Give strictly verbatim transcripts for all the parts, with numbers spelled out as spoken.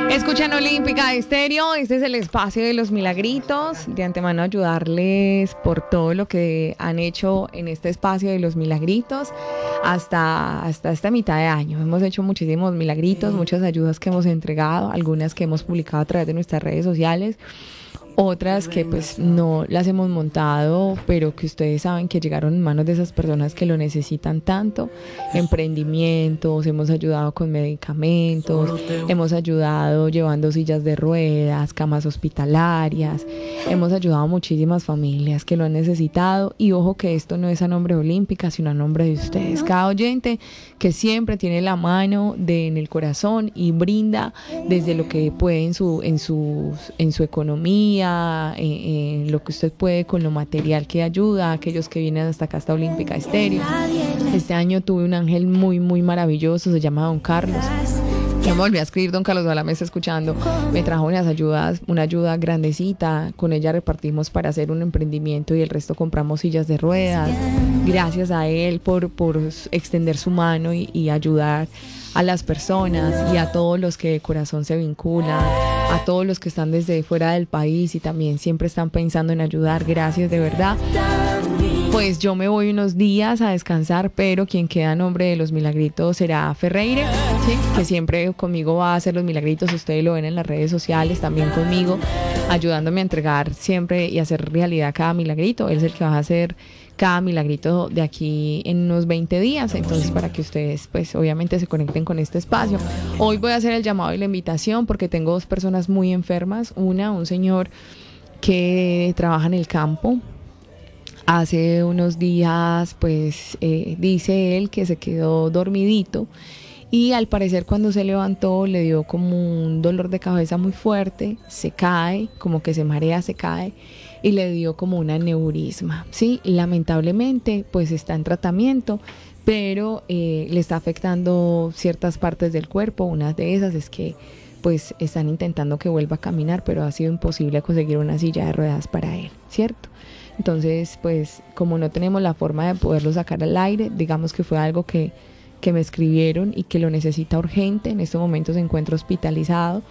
Escuchan Olímpica Estéreo, este es el espacio de los milagritos. De antemano ayudarles por todo lo que han hecho en este espacio de los milagritos hasta, hasta esta mitad de año. Hemos hecho muchísimos milagritos, muchas ayudas que hemos entregado, algunas que hemos publicado a través de nuestras redes sociales. Otras que pues no las hemos montado, pero que ustedes saben que llegaron en manos de esas personas que lo necesitan tanto. Emprendimientos, hemos ayudado con medicamentos, hemos ayudado llevando sillas de ruedas, camas hospitalarias, hemos ayudado a muchísimas familias que lo han necesitado. Y ojo que esto no es a nombre de Olímpica, sino a nombre de ustedes. Cada oyente que siempre tiene la mano de, en el corazón y brinda desde lo que puede en su, en su, en su economía, en, en lo que usted puede con lo material que ayuda a aquellos que vienen hasta acá, hasta Olímpica Estéreo. Este año tuve un ángel muy muy maravilloso, se llama Don Carlos. Ya me volví a escribir, Don Carlos, ojalá me está escuchando. Me trajo unas ayudas, una ayuda grandecita. Con ella repartimos para hacer un emprendimiento y el resto compramos sillas de ruedas. Gracias a él por, por extender su mano y, y ayudar a las personas y a todos los que de corazón se vinculan, a todos los que están desde fuera del país y también siempre están pensando en ayudar. Gracias de verdad. Pues yo me voy unos días a descansar, pero quien queda a nombre de los milagritos será Ferreire, ¿sí? Que siempre conmigo va a hacer los milagritos. Ustedes lo ven en las redes sociales, también conmigo, ayudándome a entregar siempre y hacer realidad cada milagrito. Él es el que va a hacer cada milagrito de aquí en unos veinte días, entonces para que ustedes pues obviamente se conecten con este espacio. Hoy voy a hacer el llamado y la invitación porque tengo dos personas muy enfermas. Una, un señor que trabaja en el campo. Hace unos días pues eh, dice él que se quedó dormidito y al parecer cuando se levantó le dio como un dolor de cabeza muy fuerte, se cae, como que se marea, se cae y le dio como un aneurisma, ¿sí? Lamentablemente pues está en tratamiento, pero eh, le está afectando ciertas partes del cuerpo. Una de esas es que pues están intentando que vuelva a caminar, pero ha sido imposible conseguir una silla de ruedas para él, ¿cierto? Entonces, pues, como no tenemos la forma de poderlo sacar al aire, digamos que fue algo que, que me escribieron y que lo necesita urgente. En estos momentos se encuentra hospitalizado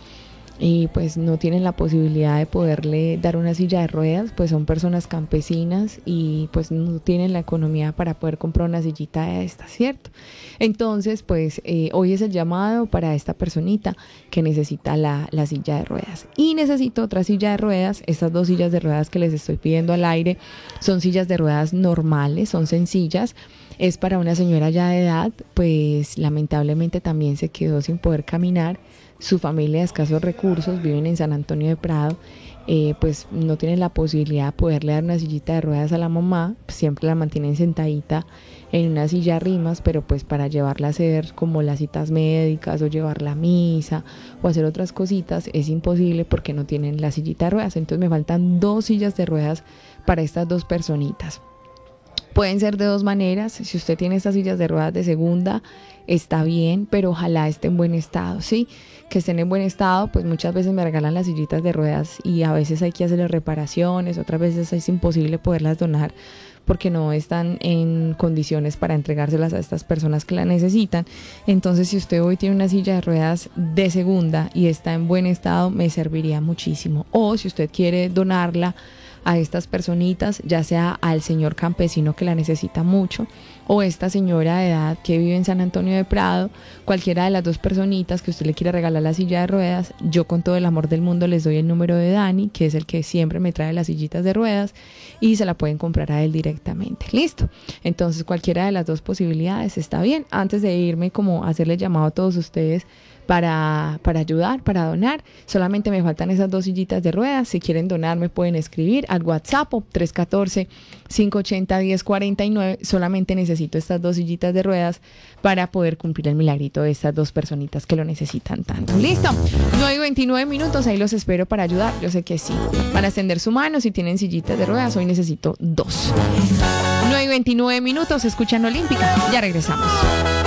y pues no tienen la posibilidad de poderle dar una silla de ruedas, pues son personas campesinas y pues no tienen la economía para poder comprar una sillita de esta, ¿cierto? Entonces, pues eh, hoy es el llamado para esta personita que necesita la, la silla de ruedas. Y necesito otra silla de ruedas. Estas dos sillas de ruedas que les estoy pidiendo al aire son sillas de ruedas normales, son sencillas. Es para una señora ya de edad, pues lamentablemente también se quedó sin poder caminar. Su familia de escasos recursos, viven en San Antonio de Prado, eh, pues no tienen la posibilidad de poderle dar una sillita de ruedas a la mamá, siempre la mantienen sentadita en una silla a rimas, pero pues para llevarla a hacer como las citas médicas o llevarla a misa o hacer otras cositas es imposible porque no tienen la sillita de ruedas. Entonces me faltan dos sillas de ruedas para estas dos personitas. Pueden ser de dos maneras. Si usted tiene estas sillas de ruedas de segunda, está bien, pero ojalá esté en buen estado, ¿sí? Que estén en buen estado, pues muchas veces me regalan las sillitas de ruedas y a veces hay que hacerles reparaciones, otras veces es imposible poderlas donar porque no están en condiciones para entregárselas a estas personas que la necesitan. Entonces, si usted hoy tiene una silla de ruedas de segunda y está en buen estado, me serviría muchísimo. O si usted quiere donarla a estas personitas, ya sea al señor campesino que la necesita mucho o esta señora de edad que vive en San Antonio de Prado, cualquiera de las dos personitas que usted le quiera regalar la silla de ruedas, yo con todo el amor del mundo les doy el número de Dani, que es el que siempre me trae las sillitas de ruedas, y se la pueden comprar a él directamente. Listo. Entonces cualquiera de las dos posibilidades está bien. Antes de irme, como hacerle llamado a todos ustedes para, para ayudar, para donar, solamente me faltan esas dos sillitas de ruedas. Si quieren donar me pueden escribir al WhatsApp tres uno cuatro, cinco ocho cero, uno cero cuatro nueve. Solamente necesito estas dos sillitas de ruedas para poder cumplir el milagrito de estas dos personitas que lo necesitan tanto. Listo, nueve y veintinueve minutos, ahí los espero para ayudar. Yo sé que sí, para extender su mano. Si tienen sillitas de ruedas, hoy necesito dos. nueve y veintinueve minutos, escuchan Olímpica, ya regresamos.